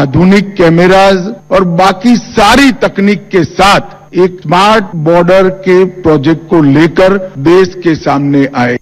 आधुनिक कैमराज और बाकी सारी तकनीक के साथ एक स्मार्ट बॉर्डर के प्रोजेक्ट को लेकर देश के सामने आए।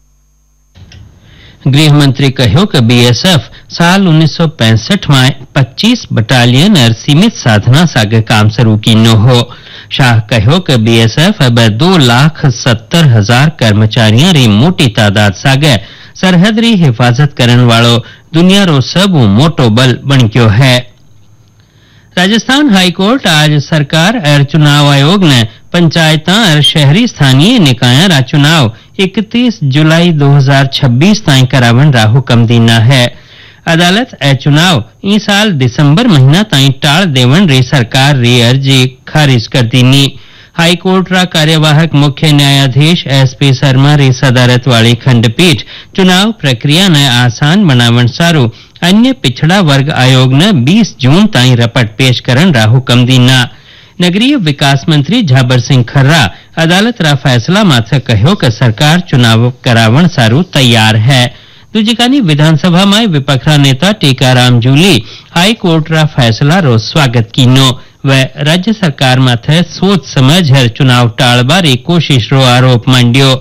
गृह मंत्री કહ્યું કે બીએસએફ साल 1965 में 25 बटालियन और सीमित साधना सागे काम शुरू कीनो हो। शाह કહ્યું કે बीएसएफ अब 2,70,000 कर्मचारियों री मोटी तादाद सागे सरहद री हिफाजत करने वालों दुनिया रो सब मोटो बल बन गयो है। राजस्थान हाईकोर्ट आज सरकार और चुनाव आयोग ने पंचायता और शहरी स्थानीय निकाय रा चुनाव 31 जुलाई 2026 ताईं करावन रा हुक्म दीना है। अदालत ए चुनाव ई साल दिसंबर महीना ताईं टाळ देवन री सरकार री अर्जी खारिज कर दीनी। हाईकोर्ट रा कार्यवाहक मुख्य न्यायाधीश एसपी शर्मा री सदारत वाली खंडपीठ चुनाव प्रक्रिया ने आसान बनावन सारू अन्य पिछड़ा वर्ग आयोग ने 20 जून ताईं रपट पेश करन रा हुक्म दीना। नगरीय विकास मंत्री झाबर सिंह खर्रा अदालत रा फैसला माथे कह्यो कि सरकार चुनाव करावण सारू तैयार है। दूजिकानी विधानसभा में विपक्षा नेता टीकाराम जूली हाईकोर्ट रा फैसला रो स्वागत कीनो व राज्य सरकार माथे सोच समझ हर चुनाव टाळबारी कोशिश रो आरोप मांड्यो।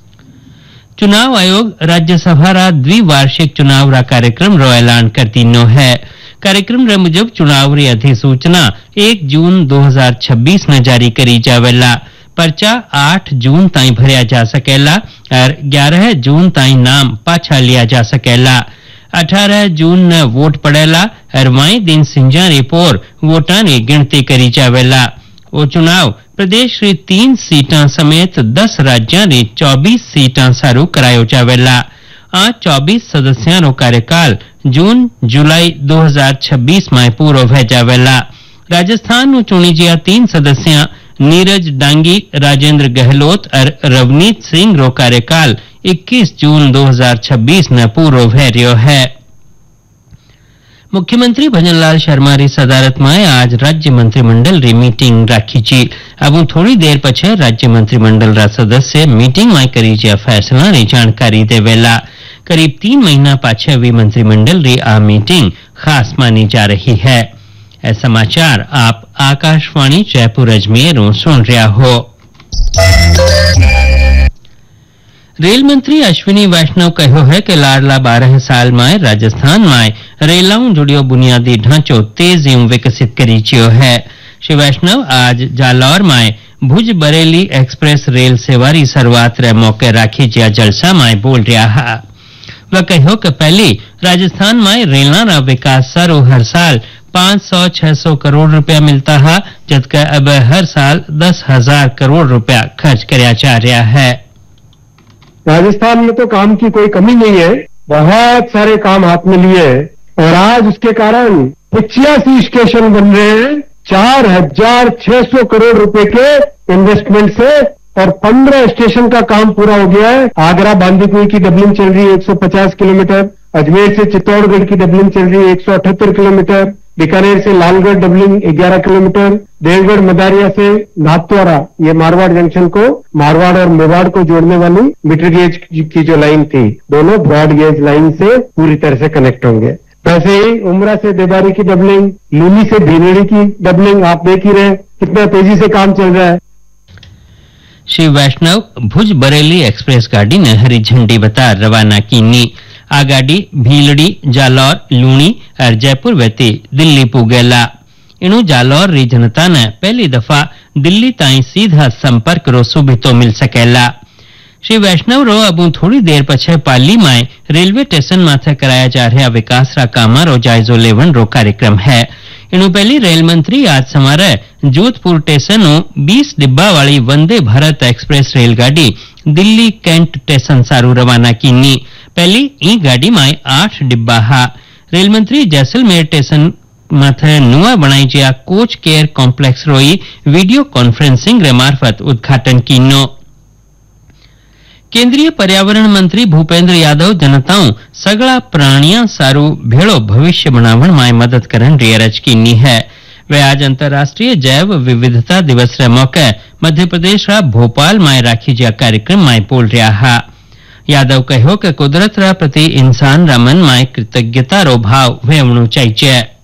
चुनाव आयोग राज्यसभा रा द्विवार्षिक चुनाव रा कार्यक्रम रो ऐलान कर दीनो है। कार्यक्रम रे मुजब चुनाव री अधिसूचना 1 जून 2026 में जारी करी जावेला। पर्चा 8 जून ताईं भरया जा सकेला और 11 जून ताईं नाम पाछा लिया जा सकेला। 18 जून न वोट पड़ेला और वाई दिन सिंजा रिपोर वोटां री गिनती करी जावेला। वो चुनाव प्रदेश री 3 सीटां समेत 10 राज्यां री 24 सीटां सारू करायो जावेला। आ 24 सदस्यां रो कार्यकाल जून जुलाई 2026 में पूरो वे जावेला। राजस्थान नु चुनी जिया 3 सदस्यां नीरज डांगी, राजेंद्र गहलोत और रवनीत सिंह रो कार्यकाल 21 जून 2026 न पूरो वे रह्यो है। मुख्यमंत्री भजनलाल शर्मा री सदारत में आज राज्य मंत्रिमंडल री मीटिंग राखी छी। अब थोड़ी देर पछे राज्य मंत्रिमंडल रा सदस्य मीटिंग में करी जे फैसला री जानकारी देवेला। करीब 3 महीना पाछे हुई मंत्रिमंडल री आ मीटिंग खास मानी जा रही है। ए समाचार आप आकाशवाणी जयपुर अजमेर सुन रहा हो। रेल मंत्री अश्विनी वैष्णव कहो है कि लाडला 12 साल में राजस्थान में रेलाऊ जुड़ियो बुनियादी ढांचो तेजी विकसित करी चियो है। श्री वैष्णव आज जालौर में भुज बरेली एक्सप्रेस रेल सेवा री शुरुआत रे मौके राखी जिया जलसा में बोल रहा है। वह कहो कि पहले राजस्थान में रेलना रा विकास सारो हर साल 500-600 करोड़ रुपया मिलता है, जबकि अब हर साल 10,000 करोड़ रुपया खर्च किया जा रहा है। राजस्थान में तो काम की कोई कमी नहीं है, बहुत सारे काम हाथ में लिए और आज उसके कारण 85 स्टेशन बन रहे हैं 4,600 करोड़ रुपए के इन्वेस्टमेंट से और 15 स्टेशन का काम पूरा हो गया है। आगरा बांदीकुई की डबलिंग चल रही है 150 किलोमीटर, अजमेर से चित्तौड़गढ़ की डबलिंग चल रही है 178 किलोमीटर, बीकानेर से लालगढ़ डबलिंग 11 किलोमीटर, देवगढ़ मदारिया से नाथद्वारा ये मारवाड़ जंक्शन को मारवाड़ और मेवाड़ को जोड़ने वाली मीटर गेज की जो लाइन थी, दोनों ब्रॉड गेज लाइन से पूरी तरह से कनेक्ट होंगे। वैसे ही उमरा से देबारी की डबलिंग, लूनी से भीलड़ी की डबलिंग आप देख ही रहे कितना तेजी से काम चल रहा है। श्री वैष्णव भुज बरेली एक्सप्रेस गाड़ी ने हरी झंडी बता रवाना कीनी। आ गाड़ी भीलड़ी, जालौर, लूणी और जयपुर वेती दिल्ली पुगेला। इनु जालौर री जनता ने पहली दफा दिल्ली ताई सीधा संपर्क रो सुविधो मिल सकेला। श्री वैष्णव रो अब थोड़ी देर पछे पाली में रेलवे स्टेशन माथे कराया जा रहा विकास रा कामा रो जायजो लेवन रो कार्यक्रम है। इनु पहली रेल मंत्री आज सवारे जोधपुर स्टेशन 20 डिब्बा वाली वंदे भारत एक्सप्रेस रेलगाड़ी दिल्ली कैंट स्टेशन सारू रवाना कीनी। पहली ई गाड़ी में 8 डिब्बा हा। रेल मंत्री जैसलमेर स्टेशन माथे नुआ बनाई जिया कोच केयर कॉम्प्लेक्स रोई वीडियो कॉन्फ्रेंसिंग रे मार्फत उद्घाटन कीनो। केंद्रीय पर्यावरण मंत्री भूपेंद्र यादव जनताओं सगला प्राणियां सारू भेड़ो भविष्य बनावण में मदद करन री अरज कीनी है। वे आज अंतर्राष्ट्रीय जैव विविधता दिवस रे मौके मध्य प्रदेश रा भोपाल में राखी जिया कार्यक्रम में बोल रहा हा। यादव कहो कि कुदरत रा प्रति इंसान रा मन में कृतज्ञता रो भाव वेवणु चाहिए।